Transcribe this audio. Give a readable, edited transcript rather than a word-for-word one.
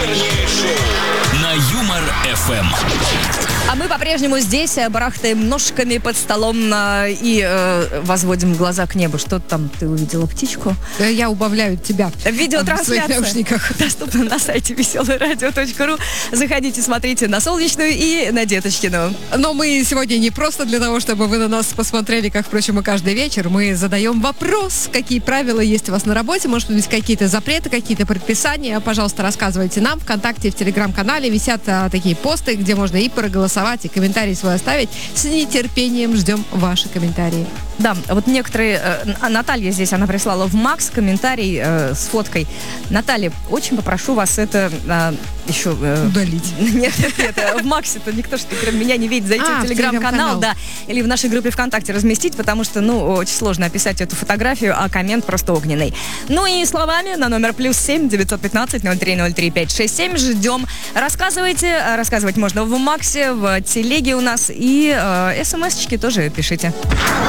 Вечернее шоу на Юмор ФМ. А мы по-прежнему здесь барахтаем ножками под столом и возводим глаза к небу. Что там, ты увидела птичку? Я убавляю тебя. Видеотрансляция доступна на сайте веселорадио.ру. Заходите, смотрите на Солнечную и на Деточкину. Но мы сегодня не просто для того, чтобы вы на нас посмотрели, как, впрочем, и каждый вечер. Мы задаем вопрос, какие правила есть у вас на работе. Может быть, какие-то запреты, какие-то предписания. Пожалуйста, рассказывайте нам. ВКонтакте, в Телеграм-канале висят такие посты, где можно и проголосовать, и комментарий свой оставить. С нетерпением ждем ваши комментарии. Да, вот некоторые... Наталья здесь, она прислала в Макс комментарий с фоткой. Наталья, очень попрошу вас это еще... удалить. Нет, в Максе-то никто, что кроме меня, не видит. Зайти в Телеграм-канал, да, или в нашей группе ВКонтакте разместить, потому что, очень сложно описать эту фотографию, а коммент просто огненный. Ну и словами на номер +7 915 0303 567 ждем. Рассказывайте. Рассказывать можно в Максе, в телеге у нас, и смс-очки тоже пишите.